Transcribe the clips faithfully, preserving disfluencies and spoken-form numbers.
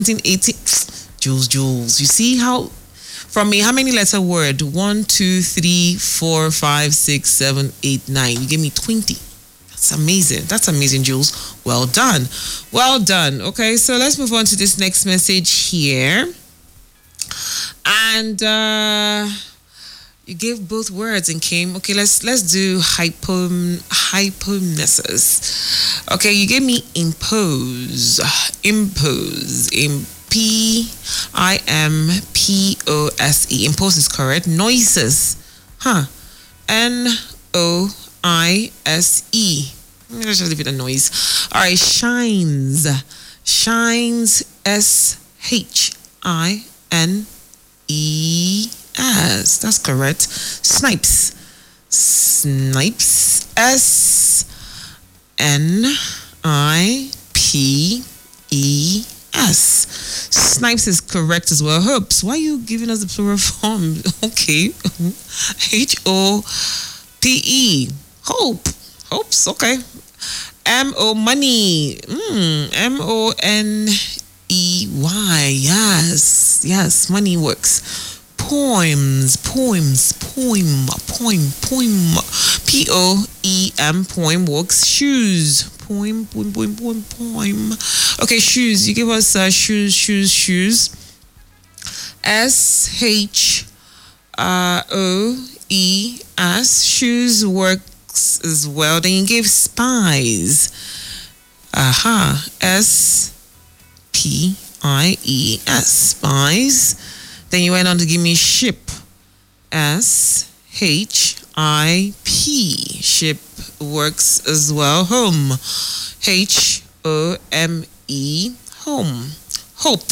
eighteen. Jules, Jules. You see how, from me, how many letter word? One, two, three, four, five, six, seven, eight, nine. You gave me twenty. That's amazing. That's amazing, Jules. Well done. Well done. Okay, so let's move on to this next message here. And uh, you gave both words and came. Okay, let's let's do hypom hypomnesis. Okay, you gave me impose. Impose. Im P I M P O S E. Impose is correct. Noises. Huh. N O I S E. Let's just leave it a noise. All right. Shines. Shines. S H I N E S. That's correct. Snipes. Snipes. S N I P E S. Snipes is correct as well. Hopes. Why are you giving us the plural form? Okay. H O P E. Hope. Hopes. Okay. M O money. Mm, M O N E Y. Yes. Yes. Money works. Poems. Poems. Poem. Poem. Poem. P O E M. Poem works. Shoes. Poem. Poem. Poem. Poem. Poem. Okay. Shoes. You give us uh, shoes. Shoes. Shoes. S H O E S. Shoes works as well. Then you gave spies. Aha. S P I E S. Spies. Then you went on to give me ship. S H I P. Ship works as well. Home. H O M E. Home. Hope.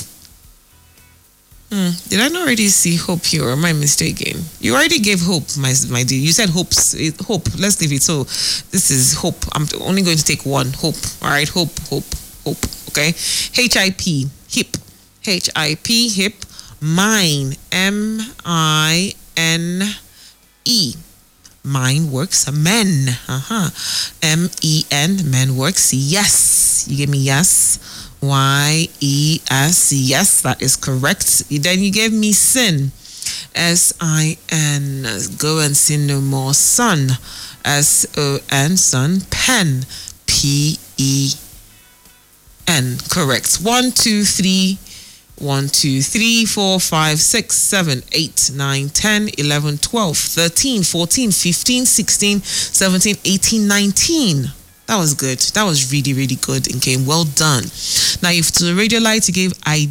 Hmm. Did I not already see hope here, or am I mistaken? You already gave hope, my my dear. You said hopes. It, hope. Let's leave it. So this is hope. I'm only going to take one. Hope. All right. Hope. Hope. Hope. Okay. H I P. Hip. H I P. Hip. Mine. M I N E. Mine works. Men. Uh-huh. M E N. Men works. Yes. You gave me yes. Y E S. Yes, that is correct. Then you gave me sin. S I N. Go and sin no more. Son. S O N. Son. Pen. P E N. Correct. One, two, three. One, two, three, four, five, six, seven, eight, nine, ten, eleven, twelve, thirteen, fourteen, fifteen, sixteen, seventeen, eighteen, nineteen. That was good. That was really, really good and came well done. Now, if to the radio light, you gave I,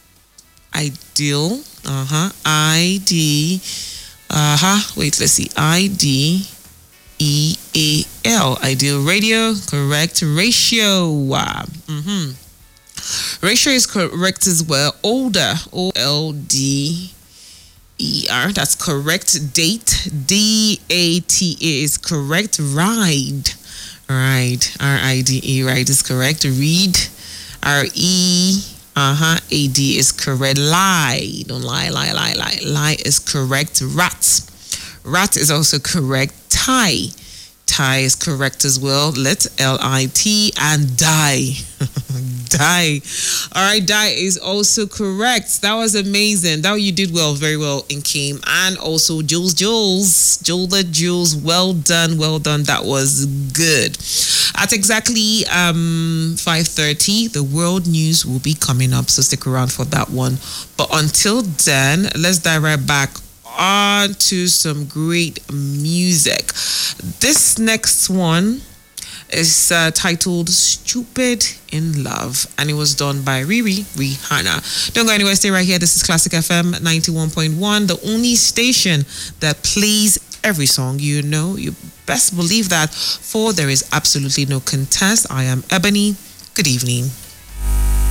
ideal. Uh-huh. I D. Uh-huh. Wait, let's see. I D E A L. Ideal radio. Correct. Ratio. Wow. Mm-hmm. Ratio is correct as well. Older. O L D E R. That's correct. Date. D A T A is correct. Ride. Right. R I D E. Right is correct. Read. R E. Uh-huh. A D is correct. Lie. Don't lie, lie, lie, lie. Lie is correct. Rat. Rat is also correct. Tie. Tie is correct as well. Let L I T and die. Die. All right, die is also correct. That was amazing. That you did well, very well in Came. And also Jules, Jules, Jules, Jules. Well done, well done. That was good. At exactly um five thirty, the world news will be coming up, so stick around for that one. But until then, let's dive right back on to some great music. This next one is uh, titled Stupid in Love, and it was done by Riri Rihanna. Don't go anywhere, stay right here. This is Classic F M ninety-one point one, the only station that plays every song you know. You best believe that, for there is absolutely no contest. I am Ebony. Good evening.